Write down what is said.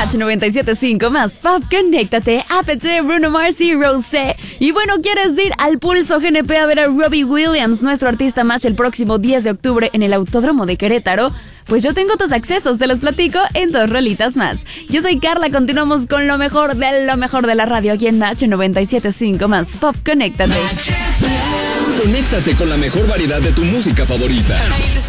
Match 97.5 más Pop, conéctate, APT, Bruno Mars y Rosé. Y bueno, ¿quieres ir al Pulso GNP a ver a Robbie Williams, nuestro artista Match, el próximo 10 de octubre en el Autódromo de Querétaro? Pues yo tengo tus accesos, te los platico en 2 rolitas más. Yo soy Carla, continuamos con lo mejor de la radio aquí en Match 97.5 más Pop, conéctate. Conéctate con la mejor variedad de tu música favorita.